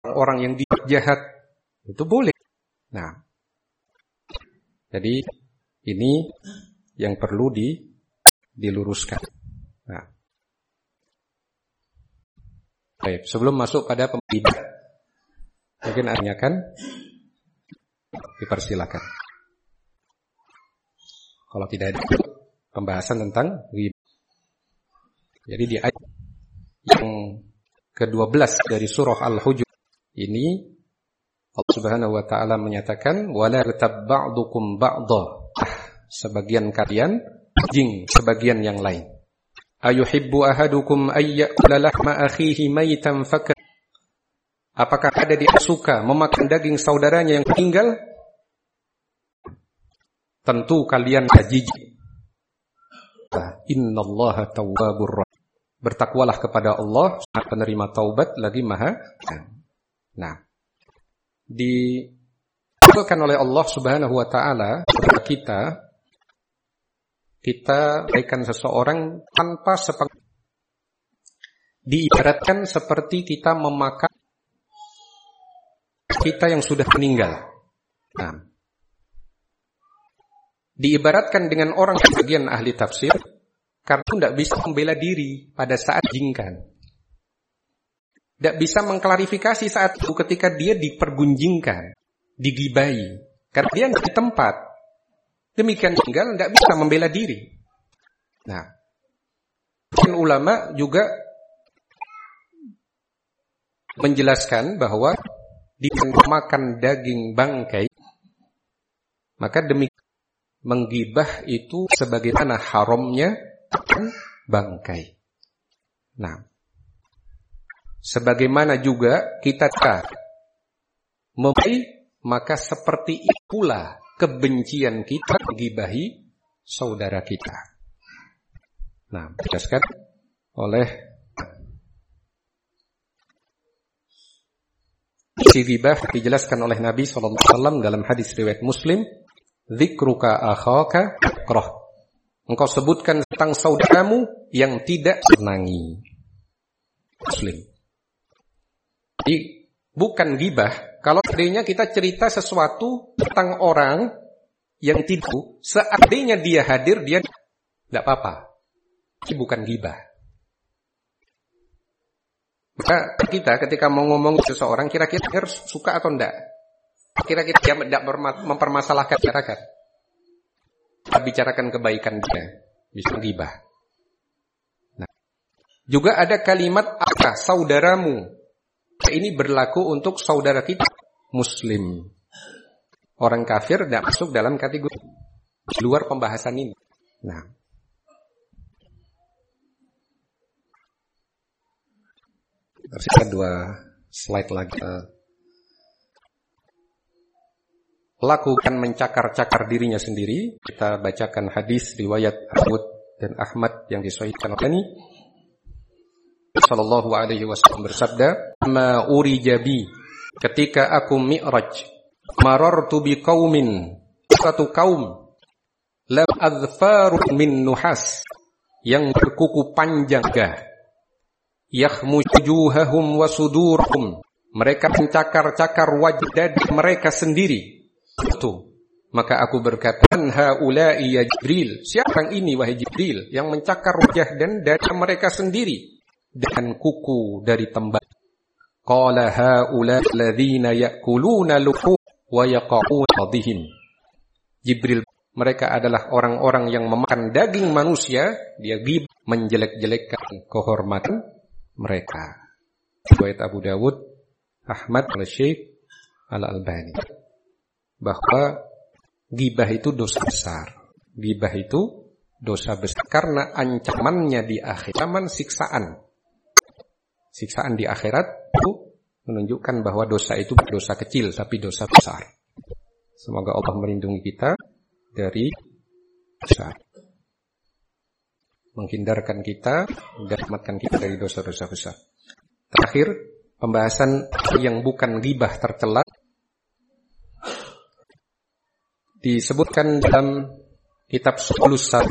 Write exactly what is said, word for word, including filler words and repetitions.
orang yang jahat, itu boleh. Nah, jadi ini yang perlu di, diluruskan. Nah, baik, sebelum masuk pada pembicaraan, mungkin tanyakan, dipersilakan. Kalau tidak ada pembahasan tentang ghibah. Jadi di ayat yang kedua belas dari surah Al-Hujurat ini Allah Subhanahu wa taala menyatakan wala yaghtab ba'dukum ba'dha, sebagian kalian jing sebagian yang lain. Ayuhibbu ahadukum ayyakula lahma akhihi maitan fakar. Apakah ada dia suka memakan daging saudaranya yang meninggal? Tentu kalian jijik. Innallaha tawwabur rahim. Bertakwalah kepada Allah, penerima taubat lagi maha. Nah, dikatakan oleh Allah Subhanahu wa taala kepada kita, kita berikan seseorang tanpa sepeng, diibaratkan seperti kita memakan kita yang sudah meninggal. Nah, diibaratkan dengan orang sebagian ahli tafsir karena tidak bisa membela diri pada saat jingkan. Tidak bisa mengklarifikasi saat itu ketika dia dipergunjingkan, digibai. Karena dia tidak di tempat. Demikian tinggal tidak bisa membela diri. Nah, ulama juga menjelaskan bahwa dengan makan daging bangkai, maka demikian menggibah itu sebagaimana haramnya bangkai. Nah, sebagaimana juga kita tak memberi, maka seperti itulah kebencian kita menggibahi saudara kita. Nah, dijelaskan oleh si ghibah dijelaskan oleh Nabi shallallahu alaihi wasallam dalam hadis riwayat Muslim, dzikruka akhaka yakrah. Engkau sebutkan tentang saudaramu yang tidak senangi. Muslim. Jadi bukan ghibah kalau seandainya kita cerita sesuatu tentang orang yang tidak, seandainya dia hadir dia tidak apa-apa. Ini bukan ghibah. Maka kita ketika mau ngomong seseorang kira-kira suka atau enggak? Kira-kira dia tidak mempermasalahkan masyarakat. Kita bicarakan kebaikan dia, bisa ghibah. Nah, juga ada kalimat apa saudaramu. Ini berlaku untuk saudara kita Muslim. Orang kafir tidak masuk dalam kategori di luar pembahasan ini. Nah, tersisa dua slide lagi. Lakukan mencakar-cakar dirinya sendiri. Kita bacakan hadis riwayat Ahmad dan Ahmad yang disahihkan oleh ini. Sallallahu alaihi wasallam bersabda, "Ma urijabi, ketika aku mi'raj, marartu bi qaumin, satu kaum la adfaru min nuhas, yang berkuku panjang gah, yakhmujuhahum wa sudurhum, mereka mencakar-cakar wajah mereka sendiri." Itu, maka aku berkata, "Haula'i ya Jibril." Siapa yang ini wahai Jibril yang mencakar wajah dan dada mereka sendiri dengan kuku dari tembak? Qala haula alladziina ya'kuluna luhum wa yaqa'una bihim. Jibril, mereka adalah orang-orang yang memakan daging manusia, dia ghibah, menjelek-jelekkan kehormatan mereka. Riwayat Abu Dawud, Ahmad oleh Syekh Al-Albani. Bahwa ghibah itu dosa besar. Ghibah itu dosa besar karena ancamannya di akhirat, ancaman siksaan. Siksaan di akhirat itu menunjukkan bahwa dosa itu bukan dosa kecil tapi dosa besar. Semoga Allah melindungi kita dari dosa, menghindarkan kita dan selamatkan kita dari dosa-dosa besar. Terakhir, pembahasan yang bukan ghibah tercela disebutkan dalam kitab sepuluh